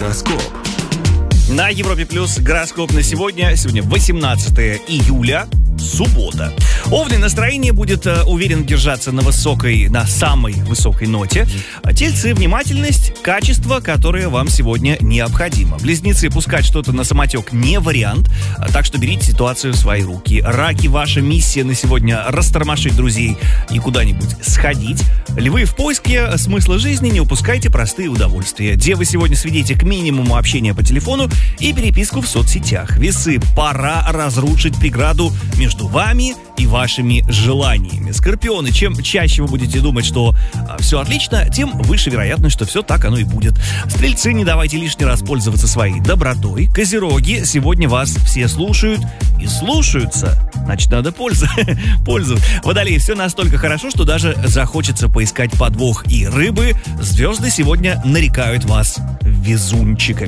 Гороскоп. На Европе Плюс гороскоп на сегодня. Сегодня 18 июля, суббота. Овны, настроение будет уверенно держаться на самой высокой ноте. Тельцы, внимательность, качество, которое вам сегодня необходимо. Близнецы, пускать что-то на самотек не вариант, так что берите ситуацию в свои руки. Раки, ваша миссия на сегодня растормошить друзей и куда-нибудь сходить. Львы, в поиске смысла жизни не упускайте простые удовольствия. Девы, сегодня сведите к минимуму общения по телефону и переписку в соцсетях. Весы, пора разрушить преграду между вами и вашими желаниями. Скорпионы, чем чаще вы будете думать, что все отлично, тем выше вероятность, что все так оно и будет. Стрельцы, не давайте лишний раз пользоваться своей добротой. Козероги, сегодня вас все слушают и слушаются. Значит, надо пользоваться. Водолеи, все настолько хорошо, что даже захочется поискать подвох. И рыбы, звезды сегодня нарекают вас везунчиками.